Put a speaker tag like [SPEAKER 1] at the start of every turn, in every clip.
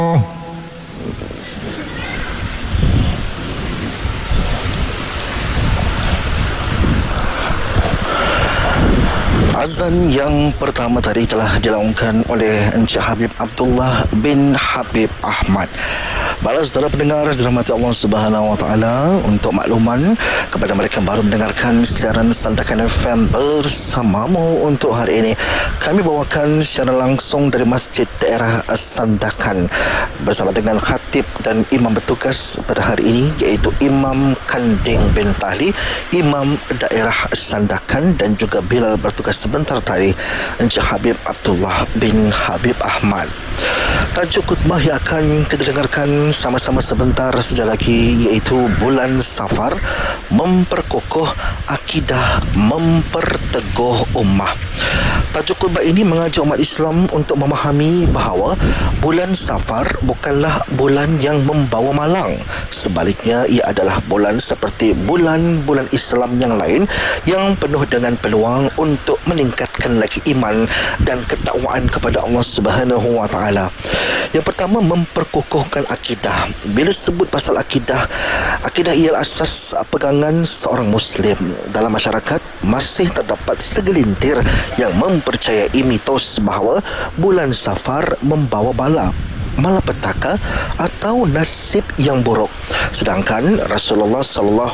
[SPEAKER 1] Azan yang pertama tadi telah dilaungkan oleh Encik Habib Abdullah bin Habib Ahmad. Balas saudara pendengar dirahmati Allah Subhanahu Wa Taala, untuk makluman kepada mereka baru mendengarkan siaran Sandakan FM bersamamu untuk hari ini, kami bawakan siaran langsung dari Masjid Daerah Sandakan bersama dengan khatib dan imam bertugas pada hari ini, iaitu Imam Kanding bin Tahli, Imam Daerah Sandakan, dan juga bila bertugas sebentar tadi Encik Habib Abdullah bin Habib Ahmad. Tajuk khutbah yang akan kita dengarkan sama-sama sebentar saja lagi, iaitu Bulan Safar, memperkokoh akidah, memperteguh ummah. Tajuk khutbah ini mengajak umat Islam untuk memahami bahawa bulan Safar bukanlah bulan yang membawa malang. Sebaliknya, ia adalah bulan seperti bulan-bulan Islam yang lain yang penuh dengan peluang untuk meningkatkan lagi iman dan ketakwaan kepada Allah Subhanahu Wa Taala. Yang pertama, memperkokohkan akidah. Bila sebut pasal akidah, akidah ialah asas pegangan seorang Muslim. Dalam masyarakat masih terdapat segelintir yang mempercayai mitos bahawa bulan Safar membawa bala, malapetaka atau nasib yang buruk. Sedangkan Rasulullah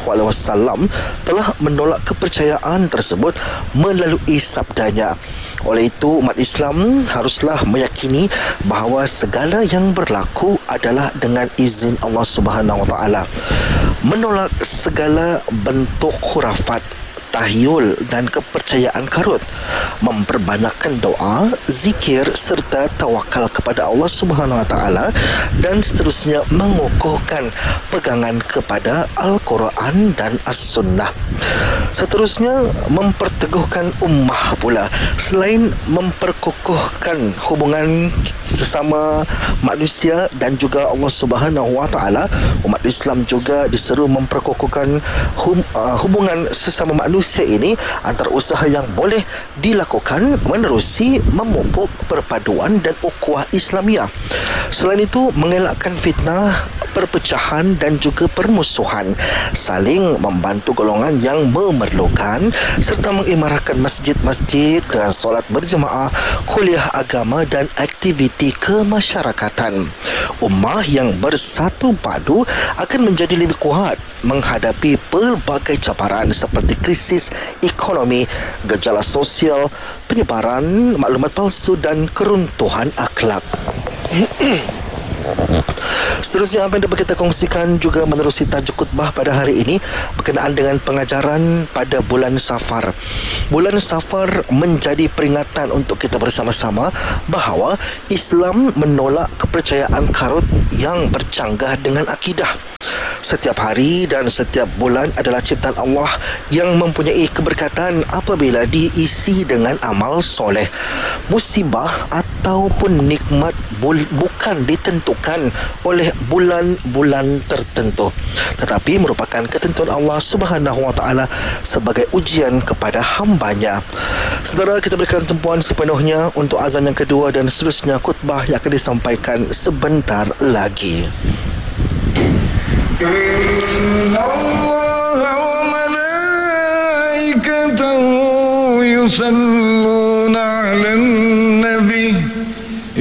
[SPEAKER 1] SAW telah menolak kepercayaan tersebut melalui sabdanya. Oleh itu, umat Islam haruslah meyakini bahawa segala yang berlaku adalah dengan izin Allah Subhanahu Wa Taala. Menolak segala bentuk khurafat, tahyul dan kepercayaan karut, memperbanyakkan doa, zikir serta tawakal kepada Allah Subhanahu Wa Taala, dan seterusnya mengukuhkan pegangan kepada Al-Quran dan As-Sunnah. Seterusnya, memperteguhkan ummah pula. Selain memperkukuhkan hubungan sesama manusia dan juga Allah Subhanahu Wa Taala, umat Islam juga diseru memperkukuhkan hubungan sesama manusia ini antara usaha yang boleh dilakukan menerusi memupuk perpaduan dan ukhuwah Islamiah. Selain itu, mengelakkan fitnah, perpecahan dan juga permusuhan, saling membantu golongan yang memerlukan, serta mengimarahkan masjid-masjid dengan solat berjemaah, kuliah agama dan aktiviti kemasyarakatan. Ummah yang bersatu padu akan menjadi lebih kuat menghadapi pelbagai cabaran seperti krisis ekonomi, gejala sosial, penyebaran maklumat palsu dan keruntuhan akhlak. Seterusnya, apa yang dapat kita kongsikan juga menerusi tajuk khutbah pada hari ini berkenaan dengan pengajaran pada bulan Safar. Bulan Safar menjadi peringatan untuk kita bersama-sama bahawa Islam menolak kepercayaan karut yang bercanggah dengan akidah. Setiap hari dan setiap bulan adalah ciptaan Allah yang mempunyai keberkatan apabila diisi dengan amal soleh. Musibah ataupun nikmat bukan ditentukan oleh bulan-bulan tertentu, tetapi merupakan ketentuan Allah Subhanahu Wa Taala sebagai ujian kepada hambanya. Saudara, kita berikan tumpuan sepenuhnya untuk azan yang kedua dan seterusnya khutbah yang akan disampaikan sebentar lagi.
[SPEAKER 2] إن الله وملائكته يصلون